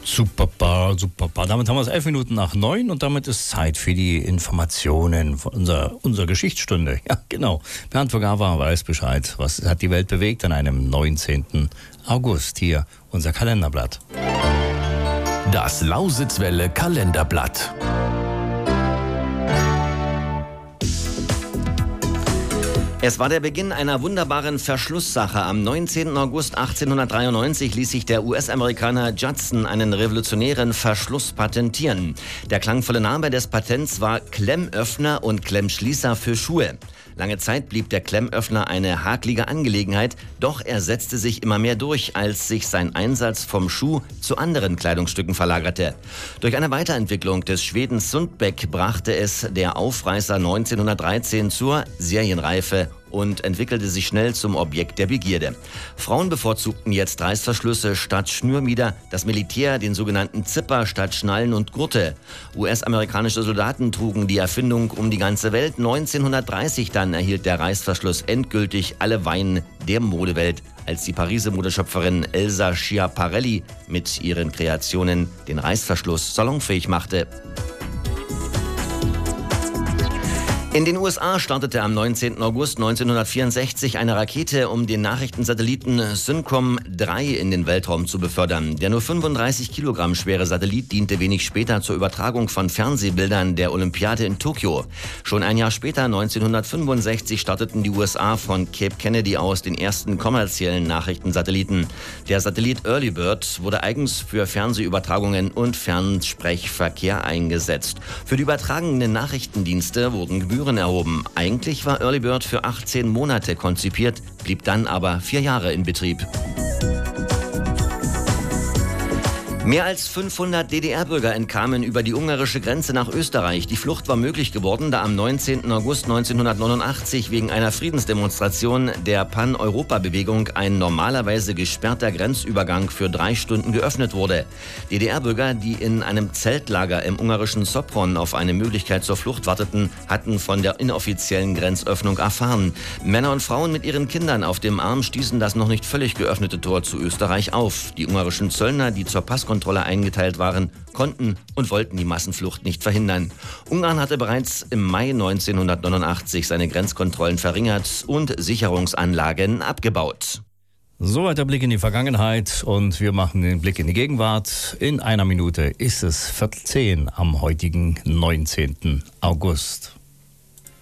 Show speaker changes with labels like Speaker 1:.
Speaker 1: Super, super. Damit haben wir es 11 Minuten nach 9 und damit ist Zeit für die Informationen von unserer Geschichtsstunde. Ja, genau. Bernd Vergawa weiß Bescheid. Was hat die Welt bewegt an einem 19. August? Hier unser Kalenderblatt.
Speaker 2: Das Lausitzwelle Kalenderblatt.
Speaker 3: Es war der Beginn einer wunderbaren Verschlusssache. Am 19. August 1893 ließ sich der US-Amerikaner Judson einen revolutionären Verschluss patentieren. Der klangvolle Name des Patents war Klemmöffner und Klemmschließer für Schuhe. Lange Zeit blieb der Klemmöffner eine hakelige Angelegenheit, doch er setzte sich immer mehr durch, als sich sein Einsatz vom Schuh zu anderen Kleidungsstücken verlagerte. Durch eine Weiterentwicklung des Schweden Sundbeck brachte es der Aufreißer 1913 zur Serienreife und entwickelte sich schnell zum Objekt der Begierde. Frauen bevorzugten jetzt Reißverschlüsse statt Schnürmieder, das Militär den sogenannten Zipper statt Schnallen und Gurte. US-amerikanische Soldaten trugen die Erfindung um die ganze Welt. 1930 dann erhielt der Reißverschluss endgültig alle Weihen der Modewelt, als die Pariser Modeschöpferin Elsa Schiaparelli mit ihren Kreationen den Reißverschluss salonfähig machte. In den USA startete am 19. August 1964 eine Rakete, um den Nachrichtensatelliten Syncom 3 in den Weltraum zu befördern. Der nur 35 Kilogramm schwere Satellit diente wenig später zur Übertragung von Fernsehbildern der Olympiade in Tokio. Schon ein Jahr später, 1965, starteten die USA von Cape Kennedy aus den ersten kommerziellen Nachrichtensatelliten. Der Satellit Early Bird wurde eigens für Fernsehübertragungen und Fernsprechverkehr eingesetzt. Für die übertragenen Nachrichtendienste wurden Gebühren erhoben. Eigentlich war Early Bird für 18 Monate konzipiert, blieb dann aber 4 Jahre in Betrieb. Mehr als 500 DDR-Bürger entkamen über die ungarische Grenze nach Österreich. Die Flucht war möglich geworden, da am 19. August 1989 wegen einer Friedensdemonstration der Pan-Europa-Bewegung ein normalerweise gesperrter Grenzübergang für 3 Stunden geöffnet wurde. DDR-Bürger, die in einem Zeltlager im ungarischen Sopron auf eine Möglichkeit zur Flucht warteten, hatten von der inoffiziellen Grenzöffnung erfahren. Männer und Frauen mit ihren Kindern auf dem Arm stießen das noch nicht völlig geöffnete Tor zu Österreich auf. Die ungarischen Zöllner, die zur Passkontrolle eingeteilt waren, konnten und wollten die Massenflucht nicht verhindern. Ungarn hatte bereits im Mai 1989 seine Grenzkontrollen verringert und Sicherungsanlagen abgebaut.
Speaker 1: Soweit der Blick in die Vergangenheit und wir machen den Blick in die Gegenwart. In einer Minute ist es 10:15 am heutigen 19. August.